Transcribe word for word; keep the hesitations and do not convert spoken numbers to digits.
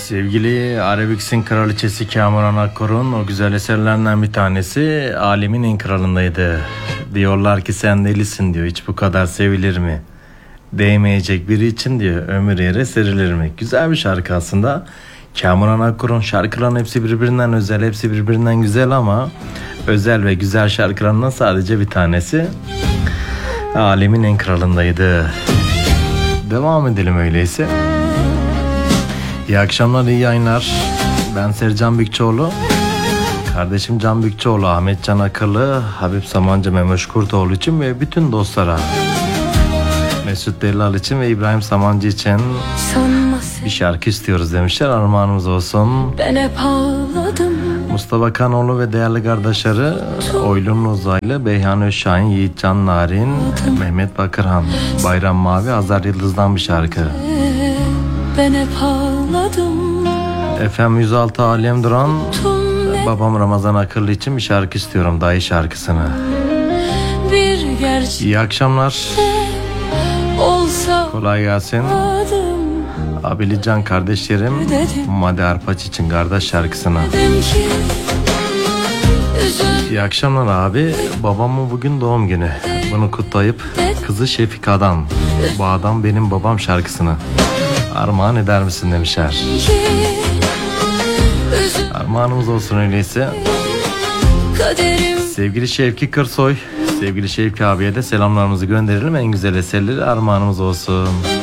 Sevgili Arabix'in kraliçesi Kamuran Akkor'un o güzel eserlerinden bir tanesi Alemin en kralındaydı. Diyorlar ki sen delisin diyor, hiç bu kadar sevilir mi? Değmeyecek biri için diyor, ömür yere serilir mi? Güzel bir şarkı aslında. Kamuran Akkor'un şarkıların hepsi birbirinden özel, hepsi birbirinden güzel ama özel ve güzel şarkılarından sadece bir tanesi Alemin en kralındaydı. Devam edelim öyleyse. İyi akşamlar, iyi yayınlar. Ben Sercan Bükçoğlu. Kardeşim Can Bükçoğlu, Ahmet Can Akıllı, Habib Samancı, Memoş Kurtoğlu için ve bütün dostlara, Mesut Delal için ve İbrahim Samancı için bir şarkı istiyoruz demişler. Armağanımız olsun. Ben hep ağladım. Mustafa Kanoğlu ve değerli kardeşleri Oylun Uzaylı, Beyhan Özşahin, Yiğitcan Narin, Mehmet Bakırhan, Bayram Mavi, Azar Yıldız'dan bir şarkı. Ben hep ağladım. F M yüz altı Alem Duran, babam Ramazan Akıllı için bir şarkı istiyorum, dayı şarkısını. Bir gerçek İyi akşamlar. Olsa Kolay gelsin. Abilican kardeşlerim Madi Arpaç için kardeş şarkısını. İyi akşamlar abi. Babamın bugün doğum günü. Bunu kutlayıp kızı Şefika'dan Bu Adam Benim Babam şarkısını armağan eder misin demişler. Armağanımız olsun öyleyse. Sevgili Şevki Kırsoy, sevgili Şevki abiye de selamlarımızı gönderelim. En güzel eserleri armağanımız olsun.